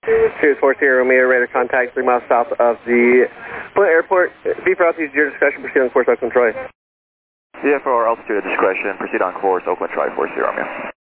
Sirius 40 Romeo, radar contact 3 miles south of the Flint Airport. V for altitude, your discretion, proceed on course Oakland Troy. Yeah, for altitude discretion, proceed on course Oakland Troy 40 Romeo.